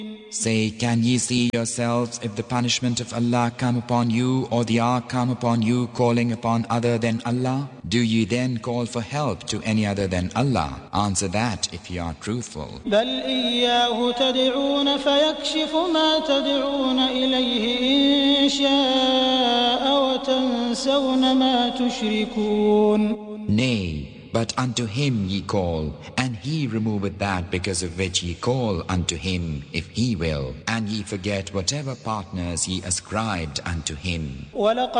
Say, can ye see yourselves if the punishment of Allah come upon you or the ark come upon you calling upon other than Allah? Do ye then call for help to any other than Allah? Answer that if ye are truthful. بل إياه تدعون فيكشف ما تدعون إليه إن شاء وتنسون ما تشركون. Nay, but unto him ye call, and he removeth that because of which ye call unto him, if he will, and ye forget whatever partners ye ascribed unto him.